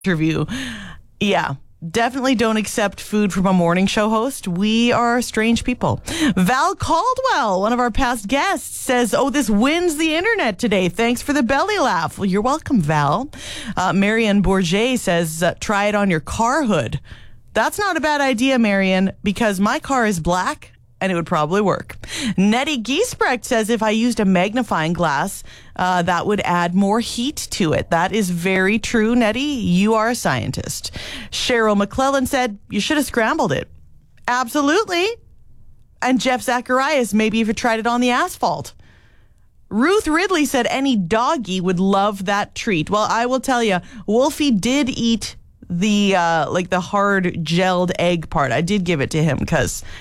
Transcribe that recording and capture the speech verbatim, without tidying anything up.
interview. Yeah. Definitely don't accept food from a morning show host. We are strange people. Val Caldwell, one of our past guests, says, oh, this wins the internet today. Thanks for the belly laugh. Well, you're welcome, Val. Uh, Marianne Bourget says, uh, try it on your car hood. That's not a bad idea, Marianne, because my car is black and it would probably work. Nettie Giesbrecht says, if I used a magnifying glass, uh, that would add more heat to it. That is very true, Nettie. You are a scientist. Cheryl McClellan said, you should have scrambled it. Absolutely. And Jeff Zacharias, maybe if you tried it on the asphalt. Ruth Ridley said any doggy would love that treat. Well, I will tell you, Wolfie did eat the uh, like the hard gelled egg part. I did give it to him because